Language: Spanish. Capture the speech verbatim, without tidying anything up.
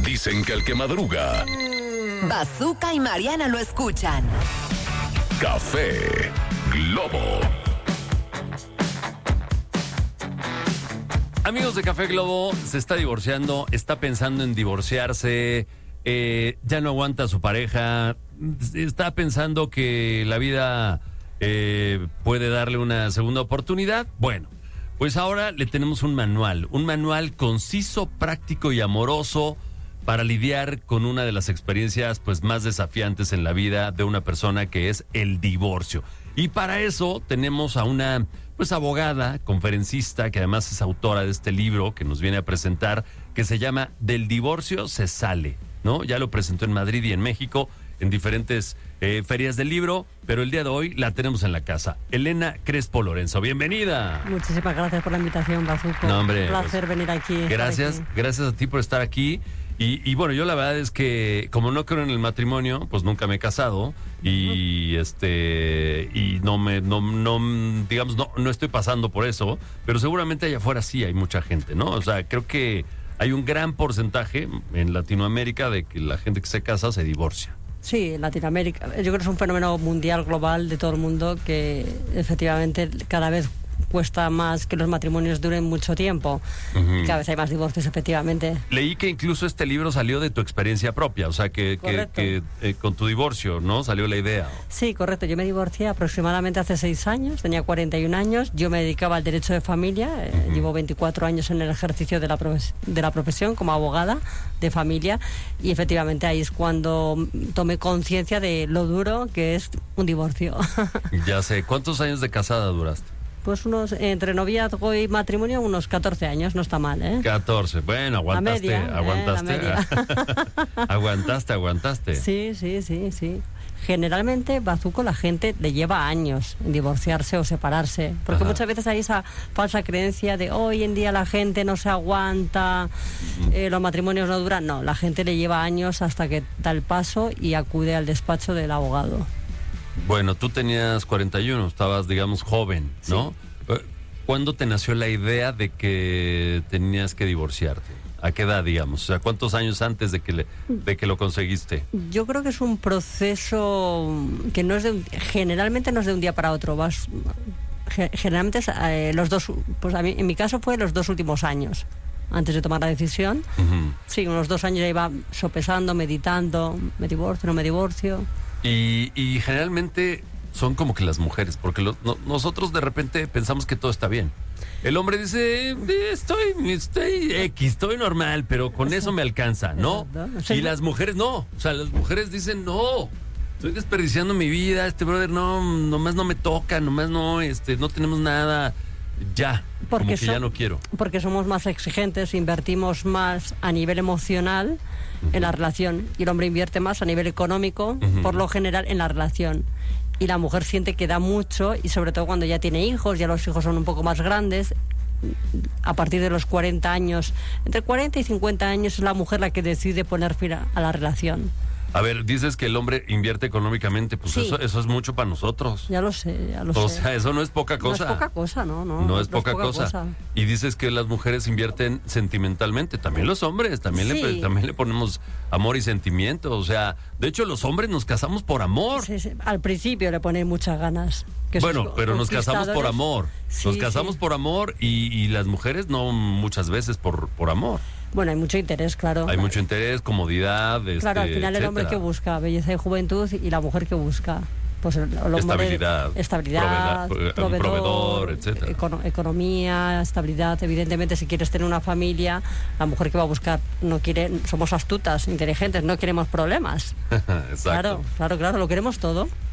Dicen que el que madruga... Bazooka y Mariana lo escuchan. Café Globo. Amigos de Café Globo, se está divorciando, está pensando en divorciarse, eh, ya no aguanta a su pareja, está pensando que la vida eh, puede darle una segunda oportunidad. Bueno, pues ahora le tenemos un manual, un manual conciso, práctico y amoroso para lidiar con una de las experiencias pues más desafiantes en la vida de una persona, que es el divorcio. Y para eso tenemos a una pues abogada, conferencista, que además es autora de este libro que nos viene a presentar, que se llama Del divorcio se sale, ¿no? Ya lo presentó en Madrid y en México, en diferentes eh, ferias del libro, pero el día de hoy la tenemos en la casa. Elena Crespo Lorenzo, bienvenida. Muchísimas gracias por la invitación, Bazooka. No, hombre, un placer pues, venir aquí. Gracias, aquí. gracias a ti por estar aquí. Y, y bueno, yo la verdad es que como no creo en el matrimonio, pues nunca me he casado y uh-huh. este y no me no no digamos no no estoy pasando por eso, pero seguramente allá afuera sí hay mucha gente, ¿no? O sea, creo que hay un gran porcentaje en Latinoamérica de que la gente que se casa se divorcia. Sí, en Latinoamérica. Yo creo que es un fenómeno mundial, global, de todo el mundo, que efectivamente cada vez cuesta más que los matrimonios duren mucho tiempo. Uh-huh. Cada vez hay más divorcios, efectivamente. Leí que incluso este libro salió de tu experiencia propia, o sea, que, que, que eh, con tu divorcio, ¿no? Salió la idea. Sí, correcto. Yo me divorcié aproximadamente hace seis años, tenía cuarenta y un años. Yo me dedicaba al derecho de familia. Uh-huh. eh, llevo veinticuatro años en el ejercicio de la, profes- de la profesión como abogada de familia, y efectivamente ahí es cuando tomé conciencia de lo duro que es un divorcio. Ya sé. ¿Cuántos años de casada duraste? Pues unos, entre noviazgo y matrimonio, unos catorce años, no está mal, ¿eh? catorce, bueno, aguantaste, media, aguantaste. Eh, aguantaste, aguantaste. Sí, sí, sí, sí. Generalmente, Bazooka, la gente le lleva años en divorciarse o separarse, porque Ajá. muchas veces hay esa falsa creencia de hoy en día la gente no se aguanta, uh-huh. eh, los matrimonios no duran. No, la gente le lleva años hasta que da el paso y acude al despacho del abogado. Bueno, tú tenías cuarenta y uno, estabas, digamos, joven, ¿no? Sí. ¿Cuándo te nació la idea de que tenías que divorciarte? ¿A qué edad, digamos? O sea, ¿cuántos años antes de que, le, de que lo conseguiste? Yo creo que es un proceso que no es de un, generalmente no es de un día para otro. Vas, generalmente eh, los dos, pues a mí, en mi caso fue los dos últimos años antes de tomar la decisión. Uh-huh. Sí, unos dos años ya iba sopesando, meditando, me divorcio, no me divorcio. Y, y generalmente son como que las mujeres, porque lo, no, nosotros de repente pensamos que todo está bien. El hombre dice, estoy, estoy X, estoy normal, pero con eso me alcanza, ¿no? Y las mujeres no, o sea, las mujeres dicen, no, estoy desperdiciando mi vida, este brother no, nomás no me toca, nomás no, este, no tenemos nada, ya, porque como que so, ya no quiero. Porque somos más exigentes, invertimos más a nivel emocional uh-huh. en la relación, y el hombre invierte más a nivel económico, uh-huh. por lo general, en la relación. Y la mujer siente que da mucho, y sobre todo cuando ya tiene hijos, ya los hijos son un poco más grandes, a partir de los cuarenta años, entre cuarenta y cincuenta años es la mujer la que decide poner fin a, a la relación. A ver, dices que el hombre invierte económicamente, pues sí. eso, eso es mucho para nosotros. Ya lo sé, ya lo o sé. sea, eso no es poca cosa. No es poca cosa, no, no. No, no es poca, no es poca cosa. cosa. Y dices que las mujeres invierten sentimentalmente, también los hombres, también, sí. le, también le ponemos amor y sentimiento. O sea, de hecho los hombres nos casamos por amor. Sí, sí. Al principio le ponen muchas ganas. Que bueno, pero nos casamos por amor. Sí, nos casamos sí. por amor y, y las mujeres no muchas veces por, por amor. Bueno, hay mucho interés, claro. Hay mucho interés, comodidad, Claro, este, al final etcétera. El hombre que busca belleza y juventud, y la mujer que busca pues el, el hombre, estabilidad, estabilidad, proveedor, proveedor, proveedor etcétera. Econo, economía, estabilidad. Evidentemente, si quieres tener una familia, la mujer que va a buscar no quiere, somos astutas, inteligentes, no queremos problemas. Exacto. Claro, claro, claro, lo queremos todo.